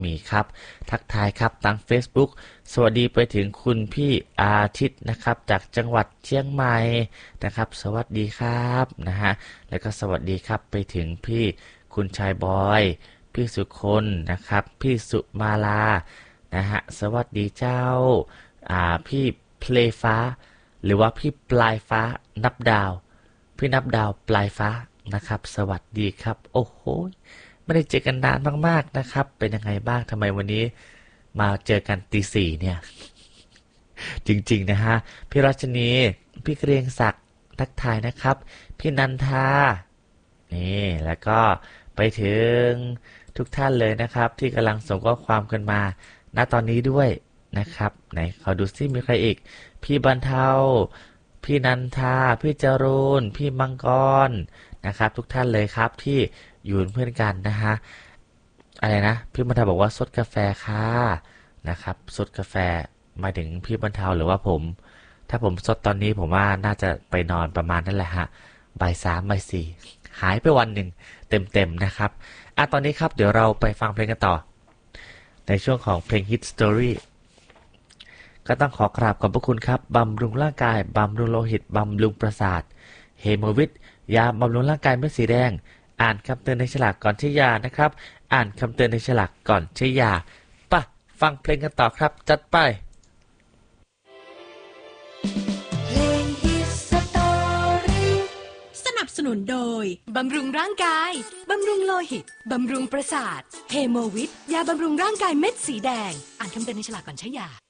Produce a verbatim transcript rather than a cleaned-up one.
มีครับทักทายครับทาง Facebook สวัสดีไปถึงคุณพี่อาทิตย์นะครับจากจังหวัดเชียงใหม่นะครับสวัสดีครับนะฮะแล้วก็สวัสดีครับไปถึงพี่คุณชายบอยพี่สุคนนะครับพี่สุมาลานะฮะสวัสดีเจ้าอ่าพี่เพลฟ้าหรือว่าพี่ปลายฟ้านับดาวพี่นับดาวปลายฟ้านะครับสวัสดีครับโอ้โหไม่ได้เจอกันนานมากๆนะครับเป็นยังไงบ้างทำไมวันนี้มาเจอกันตีสี่เนี่ยจริงๆนะฮะพี่รัชนีพี่เกรียงศักดิ์ทักทายนะครับพี่นันทานี่แล้วก็ไปถึงทุกท่านเลยนะครับที่กำลังส่งข้อความกันมาณตอนนี้ด้วยนะครับไหนขอดูซิมีใครอีกพี่บรรเทาพี่นันทาพี่จรูนพี่มังกรนะครับทุกท่านเลยครับที่อยู่เป็นเพื่อนกันนะฮะอะไรนะพี่บรรเทาบอกว่าซดกาแฟค่ะนะครับซดกาแฟหมายถึงพี่บรรเทาหรือว่าผมถ้าผมซดตอนนี้ผมว่าน่าจะไปนอนประมาณนั่นแหละฮะบ่ายสามบ่ายสี่หายไปวันหนึ่งเต็มๆนะครับอ่ะตอนนี้ครับเดี๋ยวเราไปฟังเพลงกันต่อในช่วงของเพลง Hit Story ก็ต้องขอกราบขอบพระคุณครับบำรุงร่างกายบำรุงโลหิตบำรุงประสาทเฮโมวิทยาบำรุงร่างกายเม็ดสีแดงอ่านคำเตือนในฉลากก่อนใช้ยานะครับอ่านคำเตือนในฉลากก่อนใช้ยาป่ะฟังเพลงกันต่อครับจัดไปเพลง Hit Story สนับสนุนโดยบำรุงร่างกายบำรุงโลหิตบำรุงประสาทเฮโมวิทยาบำรุงร่างกายเม็ดสีแดงอ่านคำเตือนในฉลากก่อนใช้ยา